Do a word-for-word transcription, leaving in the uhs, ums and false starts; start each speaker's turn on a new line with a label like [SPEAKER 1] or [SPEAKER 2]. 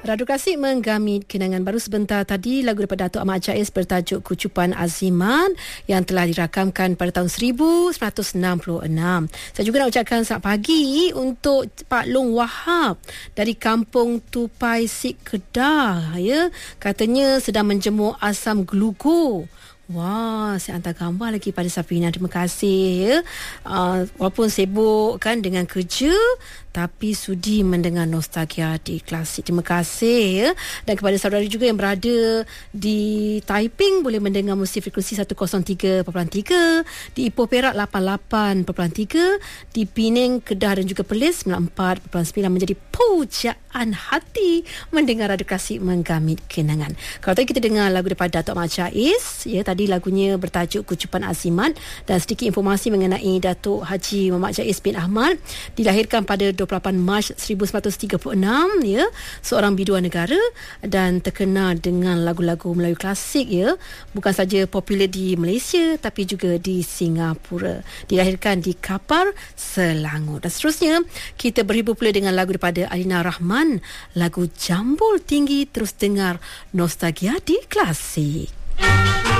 [SPEAKER 1] Radu Klasik menggamit kenangan baru sebentar tadi lagu daripada Datuk Ahmad Jais bertajuk Kucupan Azimat yang telah dirakamkan pada tahun seribu sembilan ratus enam puluh enam. Saya juga nak ucapkan selamat pagi untuk Pak Long Wahab dari Kampung Tupai Sik Kedah, ya. Katanya sedang menjemur asam gluko. Wah, saya hantar gambar lagi pada Safina. Terima kasih, ya. Uh, walaupun sibuk kan dengan kerja, tapi sudi mendengar nostalgia di Klasik. Terima kasih, ya. Dan kepada saudara juga yang berada di Taiping, boleh mendengar musik frekuensi seratus tiga perpuluhan tiga, di Ipoh Perak lapan puluh lapan perpuluhan tiga, di Penang, Kedah dan juga Perlis sembilan puluh empat perpuluhan sembilan, menjadi pujaan hati mendengar Radio Klasik menggamit kenangan. Kalau tadi kita dengar lagu daripada Datuk Ahmad Jais, ya, tadi lagunya bertajuk Kucupan Azimat, dan sedikit informasi mengenai Datuk Haji Muhammad Jais bin Ahmad, dilahirkan pada dua puluh lapan Mac seribu sembilan ratus tiga puluh enam, ya, seorang biduan negara dan terkenal dengan lagu-lagu Melayu klasik, ya, bukan saja popular di Malaysia tapi juga di Singapura. Dilahirkan di Kapar, Selangor. Dan seterusnya kita berhibur pula dengan lagu daripada Alina Rahman, lagu Jambul Tinggi. Terus dengar nostalgia di Klasik.